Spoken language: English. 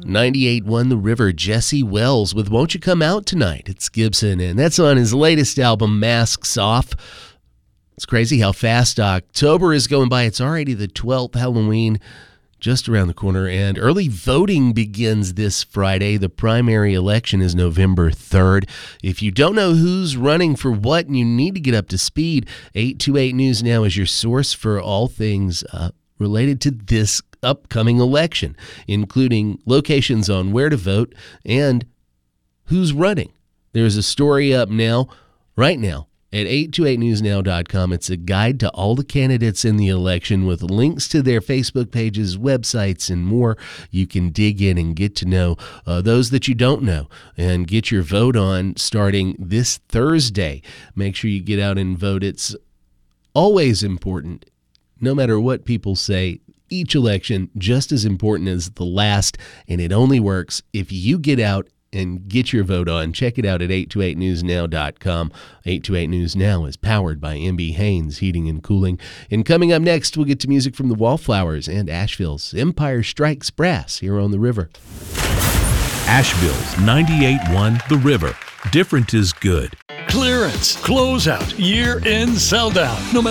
98.1 The River, Jesse Wells with Won't You Come Out Tonight? It's Gibson, and that's on his latest album, Masks Off. It's crazy how fast October is going by. It's already the 12th, Halloween just around the corner, and early voting begins this Friday. The primary election is November 3rd. If you don't know who's running for what and you need to get up to speed, 828 News Now is your source for all things related to this upcoming election, including locations on where to vote and who's running. There's a story up right now, at 828newsnow.com. It's a guide to all the candidates in the election with links to their Facebook pages, websites, and more. You can dig in and get to know those that you don't know and get your vote on starting this Thursday. Make sure you get out and vote. It's always important, no matter what people say. Each election just as important as the last, and it only works if you get out and get your vote on. Check it out at 828newsnow.com. 828 News Now is powered by MB Haynes Heating and Cooling. And coming up next, we'll get to music from the Wallflowers and Asheville's Empire Strikes Brass here on The River. Asheville's 98.1 The River. Different is good. Clearance, closeout, year-end sell-down. No matter